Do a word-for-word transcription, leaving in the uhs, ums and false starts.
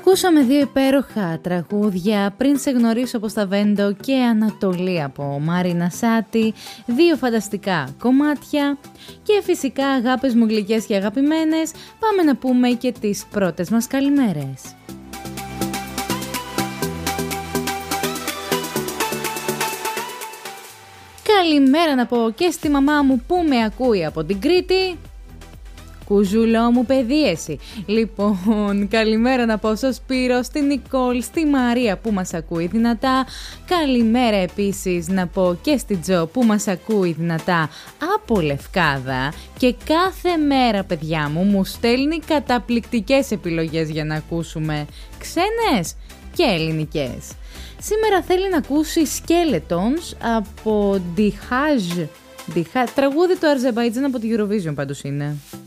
Ακούσαμε δύο υπέροχα τραγούδια, Πριν σε γνωρίσω από Σταβέντο και Ανατολή από Μαρίνα Σάτι, δύο φανταστικά κομμάτια και φυσικά αγάπες μου γλυκές και αγαπημένες, πάμε να πούμε και τις πρώτες μας καλημέρες. Καλημέρα να πω και στη μαμά μου που με ακούει από την Κρήτη. Κουζούλο μου παιδί εσύ. Λοιπόν, καλημέρα να πω στο Σπύρο, στη Νικόλ, στη Μαρία που μας ακούει δυνατά. Καλημέρα επίσης να πω και στη Τζο που μας ακούει δυνατά από Λευκάδα. Και κάθε μέρα παιδιά μου μου στέλνει καταπληκτικές επιλογές για να ακούσουμε ξένες και ελληνικές. Σήμερα θέλει να ακούσει Skeletons από Dihaj. Τραγούδι του Αζερμπαϊτζάν από τη Eurovision πάντως είναι.